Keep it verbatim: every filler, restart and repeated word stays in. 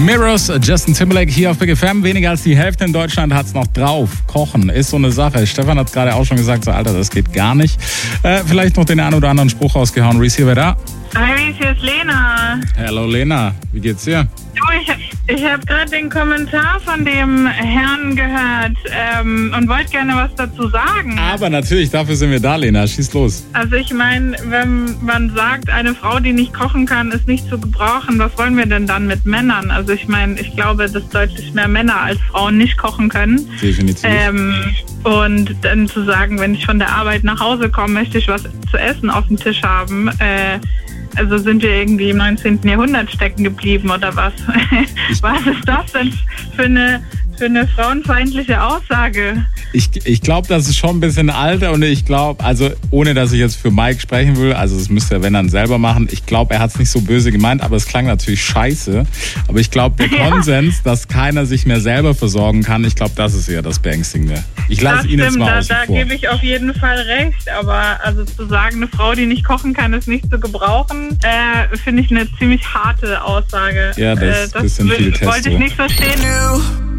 Mirrors, Justin Timberlake hier auf Big F M. Weniger als die Hälfte in Deutschland hat's noch drauf. Kochen ist so eine Sache. Stefan hat gerade auch schon gesagt, so Alter, das geht gar nicht. Äh, vielleicht noch den einen oder anderen Spruch rausgehauen. Reese, hier, wer da? Hi, Reese, hier ist Lena. Hallo Lena, wie geht's dir? Du, ich, ich habe gerade den Kommentar von dem Herrn gehört ähm, und wollte gerne was dazu sagen. Aber natürlich, dafür sind wir da, Lena. Schieß los. Also ich meine, wenn man sagt, eine Frau, die nicht kochen kann, ist nicht zu gebrauchen, was wollen wir denn dann mit Männern? Also ich meine, ich glaube, dass deutlich mehr Männer als Frauen nicht kochen können. Definitiv. Ähm, und dann zu sagen, wenn ich von der Arbeit nach Hause komme, möchte ich was zu essen auf dem Tisch haben. Äh, Also sind wir irgendwie im neunzehnten Jahrhundert stecken geblieben oder was? Was ist das denn für eine, für eine frauenfeindliche Aussage? Ich, ich glaube, das ist schon ein bisschen alter und ich glaube, also ohne dass ich jetzt für Mike sprechen will, also das müsste er, wenn dann selber machen, ich glaube, er hat es nicht so böse gemeint, aber es klang natürlich scheiße. Aber ich glaube, der ja. Konsens, dass keiner sich mehr selber versorgen kann, ich glaube, das ist eher das Beängstigende. Ich lasse ihn jetzt mal da, außen da vor. Da gebe ich auf jeden Fall recht, aber also zu sagen, eine Frau, die nicht kochen kann, ist nicht zu gebrauchen, äh, finde ich eine ziemlich harte Aussage. Ja, das, äh, das das sind viele Tests. Wollte ich nicht verstehen.